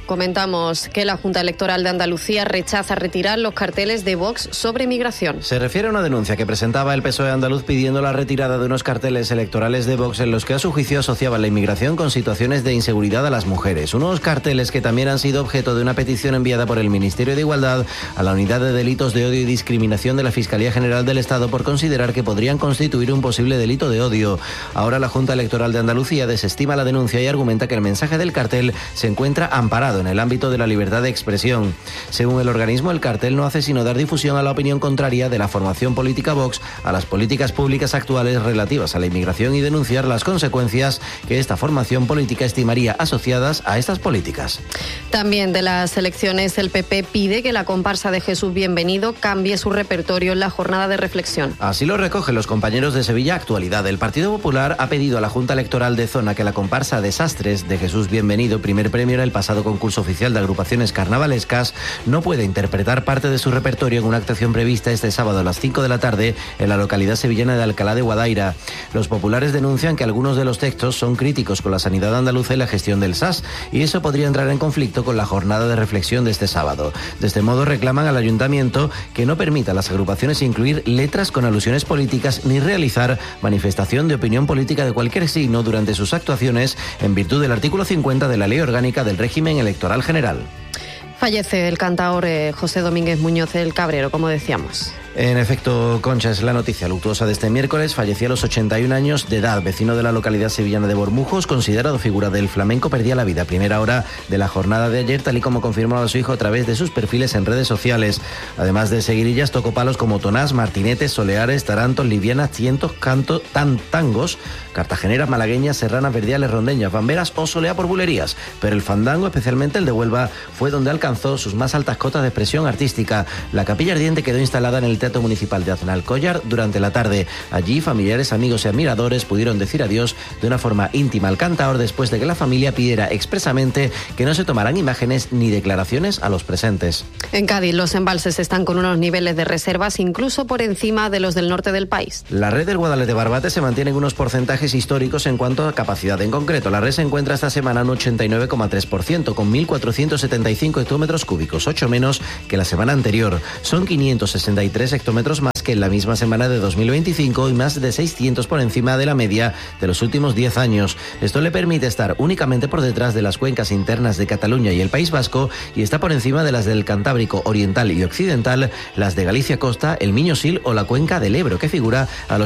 Comentamos que la Junta Electoral de Andalucía rechaza retirar los carteles de Vox sobre migración. Se refiere a una denuncia que presentaba el PSOE andaluz pidiendo la retirada de unos carteles electorales de Vox en los que a su juicio asociaban la inmigración con situaciones de inseguridad a las mujeres. Unos carteles que también han sido objeto de una petición enviada por el Ministerio de Igualdad a la Unidad de Delitos de Odio y Discriminación de la Fiscalía General del Estado por considerar que podrían constituir un posible delito de odio. Ahora la Junta Electoral de Andalucía desestima la denuncia y argumenta que el mensaje del cartel se encuentra amparado en el ámbito de la libertad de expresión. Según el organismo, el cartel no hace sino dar difusión a la opinión contraria de la formación política Vox a las políticas públicas actuales relativas a la inmigración y denunciar las consecuencias que esta formación política estimaría asociadas a estas políticas. También de las elecciones, el PP pide que la comparsa de Jesús Bienvenido cambie su repertorio en la jornada de reflexión. Así lo recogen los compañeros de Sevilla Actualidad. El Partido Popular ha pedido a la Junta Electoral de Zona que la comparsa Desastres de Jesús Bienvenido, primer premio en el pasado concurso oficial de agrupaciones carnavalescas, no puede interpretar parte de su repertorio en una actuación prevista este sábado a las 5 de la tarde en la localidad sevillana de Alcalá de Guadaira. Los populares denuncian que algunos de los textos son críticos con la sanidad andaluza y la gestión del SAS, y eso podría entrar en conflicto con la jornada de reflexión de este sábado. De este modo reclaman al ayuntamiento que no permita a las agrupaciones incluir letras con alusiones políticas ni realizar manifestación de opinión política de cualquier signo durante sus actuaciones en virtud del artículo 50 de la Ley Orgánica del Régimen Electoral General. Fallece el cantaor José Domínguez Muñoz el Cabrero, como decíamos. En efecto, Concha, es la noticia luctuosa de este miércoles. Fallecía a los 81 años de edad. Vecino de la localidad sevillana de Bormujos, considerado figura del flamenco, perdía la vida a primera hora de la jornada de ayer, tal y como confirmaba su hijo a través de sus perfiles en redes sociales. Además de seguirillas, tocó palos como tonás, martinetes, soleares, tarantos, livianas, tientos, canto, tangos, cartageneras, malagueñas, serranas, verdiales, rondeñas, bamberas o solea por bulerías. Pero el fandango, especialmente el de Huelva, fue donde alcanzó sus más altas cotas de expresión artística. La Capilla Ardiente quedó instalada en el Teatro Municipal de Aznalcóllar durante la tarde. Allí, familiares, amigos y admiradores pudieron decir adiós de una forma íntima al cantaor después de que la familia pidiera expresamente que no se tomaran imágenes ni declaraciones a los presentes. En Cádiz, los embalses están con unos niveles de reservas incluso por encima de los del norte del país. La red del Guadalete Barbate se mantiene en unos porcentajes históricos en cuanto a capacidad. En concreto, la red se encuentra esta semana en un 89,3%, con 1.475 hectómetros cúbicos, 8 menos que la semana anterior. Son 563 hectómetros más que en la misma semana de 2025 y más de 600 por encima de la media de los últimos 10 años. Esto le permite estar únicamente por detrás de las cuencas internas de Cataluña y el País Vasco y está por encima de las del Cantábrico Oriental y Occidental, las de Galicia Costa, el Miño-Sil o la cuenca del Ebro, que figura al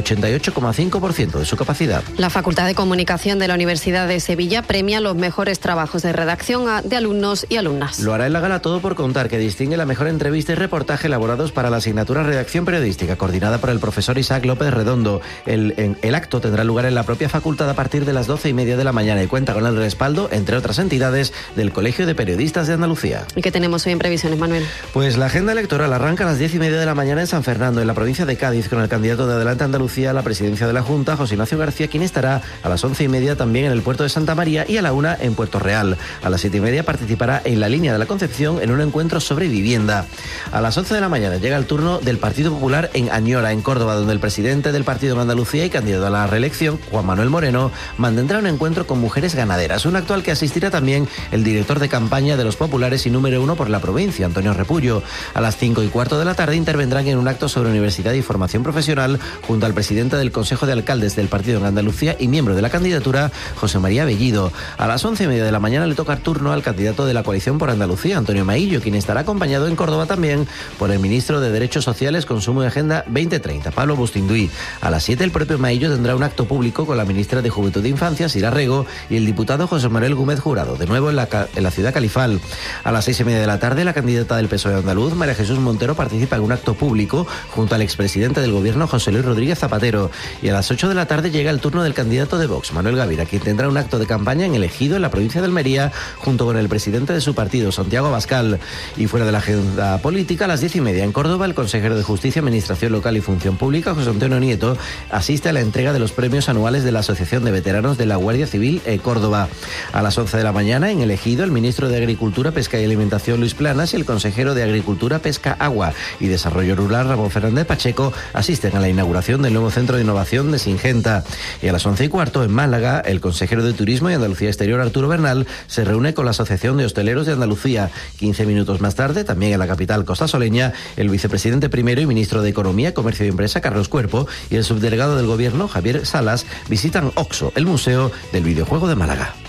88,5% de su capacidad. La Facultad de Comunicación de la Universidad de Sevilla premia los mejores trabajos de redacción de alumnos y alumnas. Lo hará en la gala Todo por Contar, que distingue la mejor entrevista y reportaje elaborados para la asignatura Redacción Periodística, coordinada por el profesor Isaac López Redondo. El acto tendrá lugar en la propia facultad a partir de las 12:30 de la mañana y cuenta con el respaldo, entre otras entidades, del Colegio de Periodistas de Andalucía. ¿Y qué tenemos hoy en previsiones, Manuel? Pues la agenda electoral arranca a las 10:30 de la mañana en San Fernando, en la provincia de Cádiz, con el candidato de Adelante Andalucía a la presidencia de la Junta, José Ignacio García, quien estará a las 11:30 también en el puerto de Santa María y a la 1 en Puerto Real. A las 7:30 participará en la Línea de la Concepción en un encuentro sobre vivienda. A las 11 de la mañana llega el turno del Partido Popular en Añora, en Córdoba, donde el presidente del partido en Andalucía y candidato a la reelección, Juan Manuel Moreno, mantendrá un encuentro con mujeres ganaderas, un acto al que asistirá también el director de campaña de los populares y número 1 por la provincia, Antonio Repullo. A las 5:15 de la tarde intervendrán en un acto sobre universidad y formación profesional junto al presidente del Consejo de Alcaldes del partido en Andalucía y miembro de la candidatura, José María Bellido. A las 11:30 de la mañana le toca el turno al candidato de la coalición por Andalucía, Antonio Maillo, quien estará acompañado en Córdoba también por el ministro de Derechos Sociales, Consumo y Agenda 2030, Pablo Bustinduy. A las 7 el propio Maillo tendrá un acto público con la ministra de Juventud e Infancia, Sira Rego, y el diputado José Manuel Gómez Jurado, de nuevo en la ciudad Califal. A las 6:30 de la tarde la candidata del PSOE andaluz, María Jesús Montero, participa en un acto público junto al expresidente del gobierno, José Luis Rodríguez Zapatero. Y a las 8 de la tarde llega el turno del candidato de Vox, Manuel Gavira, quien tendrá un acto de campaña en el Ejido, en la provincia de Almería, junto con el presidente de su partido, Santiago Abascal. Y fuera de la agenda política, a las 10:30 en Córdoba, el consejero de de Justicia, Administración Local y Función Pública, José Antonio Nieto, asiste a la entrega de los premios anuales de la Asociación de Veteranos de la Guardia Civil Córdoba. A las 11 de la mañana, en el Ejido, el ministro de Agricultura, Pesca y Alimentación, Luis Planas, y el consejero de Agricultura, Pesca, Agua y Desarrollo Rural, Ramón Fernández Pacheco, asisten a la inauguración del nuevo Centro de Innovación de Singenta. Y a las 11:15, en Málaga, el consejero de Turismo y Andalucía Exterior, Arturo Bernal, se reúne con la Asociación de Hosteleros de Andalucía. 15 minutos más tarde, también en la capital costasoleña, el vicepresidente primero y ministro de Economía, Comercio y Empresa, Carlos Cuerpo, y el subdelegado del Gobierno, Javier Salas, visitan OXO, el Museo del Videojuego de Málaga.